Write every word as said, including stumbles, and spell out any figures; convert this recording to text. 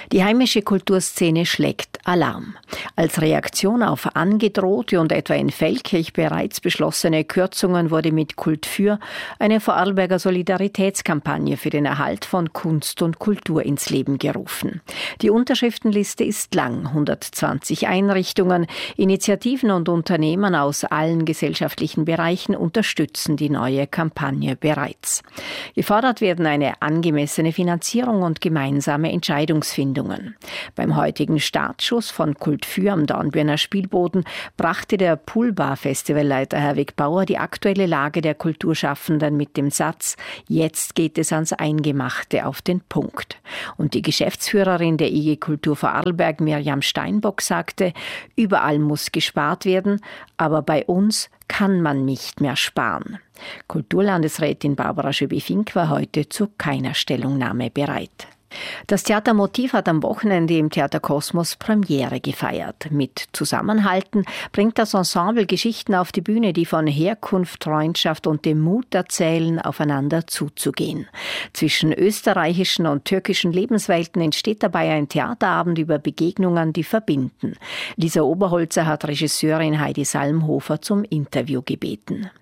Die heimische Kulturszene schlägt Alarm. Als Reaktion auf angedrohte und etwa in Feldkirch bereits beschlossene Kürzungen wurde mit Kult für eine Vorarlberger Solidaritätskampagne für den Erhalt von Kunst und Kultur ins Leben gerufen. Die Unterschriftenliste ist lang, hundertzwanzig Einrichtungen, Initiativen und Unternehmen aus allen gesellschaftlichen Bereichen unterstützen die neue Kampagne bereits. Gefordert werden eine angemessene Finanzierung und gemeinsame Entscheidungsfindungen. Beim heutigen Startschuss von Kult für am Dornbirner Spielboden brachte der Poolbar-Festivalleiter Herwig Bauer die aktuelle Lage der Kulturschaffenden mit dem Satz: Jetzt geht es ans Eingemachte auf den Punkt. Und die Geschäftsführerin der I G Kultur Vorarlberg, Mirjam Steinbock, sagte: Überall muss gespart werden, aber bei uns kann man nicht mehr sparen. Kulturlandesrätin Barbara Schöbi-Fink war heute zu keiner Stellungnahme bereit. Das Theater Motiv hat am Wochenende im Theater Kosmos Premiere gefeiert. Mit Zusammenhalten bringt das Ensemble Geschichten auf die Bühne, die von Herkunft, Freundschaft und dem Mut erzählen, aufeinander zuzugehen. Zwischen österreichischen und türkischen Lebenswelten entsteht dabei ein Theaterabend über Begegnungen, die verbinden. Lisa Oberholzer hat Regisseurin Heidi Salmhofer zum Interview gebeten.